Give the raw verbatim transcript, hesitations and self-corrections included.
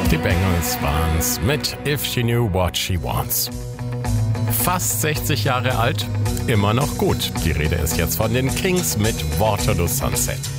Die Bengals waren's mit If She Knew What She Wants. Fast sechzig Jahre alt, immer noch gut. Die Rede ist jetzt von den Kings mit Waterloo Sunset.